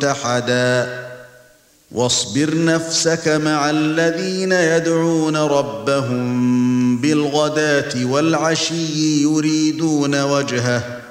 متحدا واصبر نفسك مع الذين يدعون ربهم بالغداة والعشي يريدون وجهه